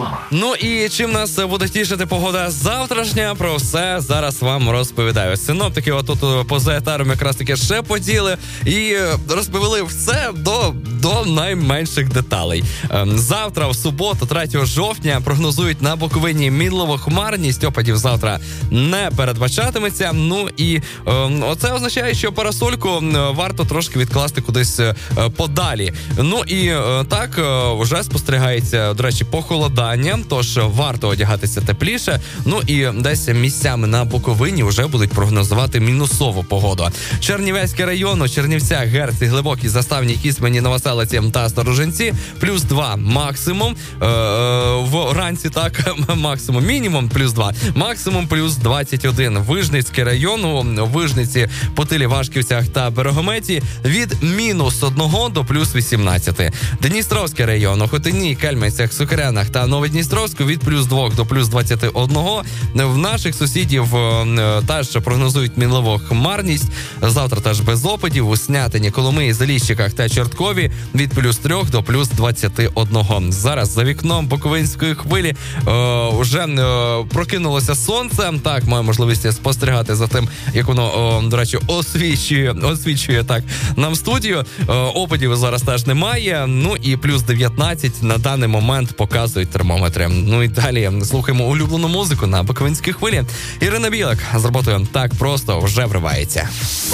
Ну і чим нас буде тішити погода завтрашня, про все зараз вам розповідаю. Синоптики отут поза етаром якраз таки шепотіли і розповіли все до найменших деталей. Завтра, в суботу, 3 жовтня, прогнозують на Буковині мінливу хмарність, опадів завтра не передбачатиметься. Ну і оце означає, що парасольку варто трошки відкласти кудись подалі. Ну і так, вже спостерігається, до речі, похолодання, тож варто одягатися тепліше. Ну і десь місцями на Буковині вже будуть прогнозувати мінусову погоду. Чернівецький район, Чернівця, Герці, Глибокі, Заставні, Кісмені, Новоселиці та Сторожинці, плюс 2 максимум. Вранці так, максимум, мінімум плюс 2, максимум плюс 21. Вижницький район, у Вижниці, Путилі, Вашківцях та Берегометі від мінус 1 до плюс 18. Дністровський район, у Хотині, Кельменцях, Сукарянах та Новодністровську від плюс 2 до плюс 21. В наших сусідів теж прогнозують мінливу хмарність. Завтра теж без опадів. У Снятині, Коломиї, Заліщиках та Чорткові від плюс 3 до плюс 21. Зараз за вікном Буковинської хвилі вже прокинулося сонце. Так, маю можливість спостерігати за тим, як воно, до речі, освічує так нам студію. Опадів зараз теж немає. Ну і плюс 19 на даний момент показують термометри. Ну і далі слухаємо улюблену музику на Буковинській хвилі. Ірина Білик з роботою «Так просто» вже вривається.